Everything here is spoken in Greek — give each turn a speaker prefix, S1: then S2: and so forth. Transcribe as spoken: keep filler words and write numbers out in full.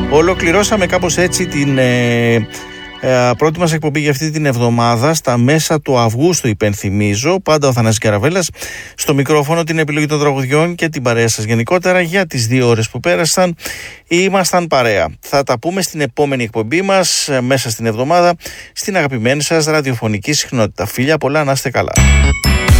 S1: Ολοκληρώσαμε κάπως έτσι την ε, ε, πρώτη μας εκπομπή για αυτή την εβδομάδα, στα μέσα του Αυγούστου, υπενθυμίζω. Πάντα ο Θανάσης Καραβέλλας στο μικρόφωνο, την επιλογή των τραγουδιών και την παρέα σας γενικότερα για τις δύο ώρες που πέρασαν. Ήμασταν παρέα. Θα τα πούμε στην επόμενη εκπομπή μας μέσα στην εβδομάδα στην αγαπημένη σας ραδιοφωνική συχνότητα. Φιλιά πολλά, να είστε καλά.